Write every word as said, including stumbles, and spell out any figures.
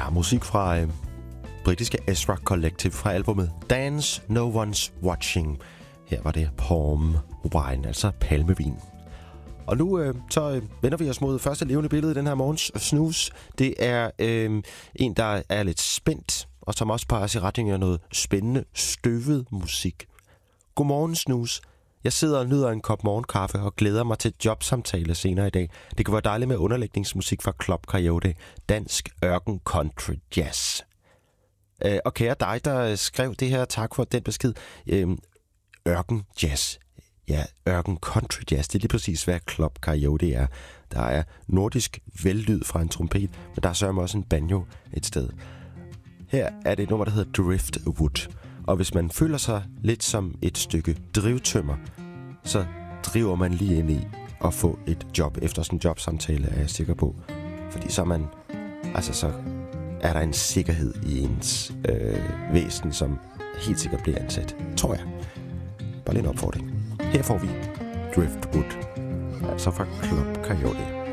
Ja, musik fra øh, britiske Ezra Collective fra albumet Dance No One's Watching. Her var det Palm Wine, altså palmevin. Og nu øh, så øh, vender vi os mod første levende billede i den her morgens snus. Det er øh, en, der er lidt spændt, og som også peger i retning af noget spændende, støvet musik. Godmorgen, snus. Jeg sidder og nyder en kop morgenkaffe og glæder mig til jobsamtale senere i dag. Det kan være dejligt med underlægningsmusik fra Club Coyote. Dansk ørken country jazz. Øh, og kære dig, der skrev det her, tak for den besked. Øh, ørken jazz. Ja, ørken country jazz. Det er lige præcis, hvad Club Coyote er. Der er nordisk vellyd fra en trompet, men der er sørme også en banjo et sted. Her er det et nummer, der hedder Driftwood. Og hvis man føler sig lidt som et stykke drivtømmer, så driver man lige ind i at få et job efter sådan en jobsamtale, er jeg sikker på. Fordi så er man, altså så er der en sikkerhed i ens øh, væsen, som helt sikkert bliver ansat. Tror jeg. Bare lige en opfordring. Her får vi Driftwood, altså fra Club Coyote.